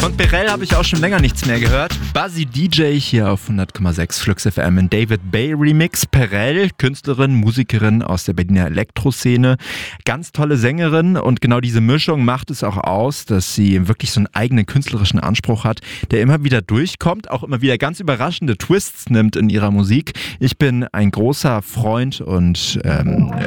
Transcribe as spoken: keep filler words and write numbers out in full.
Von Perel habe ich auch schon länger nichts mehr gehört. Buzzy D J hier auf hundert Komma sechs Flux F M in David Bay Remix. Perel, Künstlerin, Musikerin aus der Berliner Elektroszene. Ganz tolle Sängerin und genau diese Mischung macht es auch aus, dass sie wirklich so einen eigenen künstlerischen Anspruch hat, der immer wieder durchkommt, auch immer wieder ganz überraschende Twists nimmt in ihrer Musik. Ich bin ein großer Freund und ähm,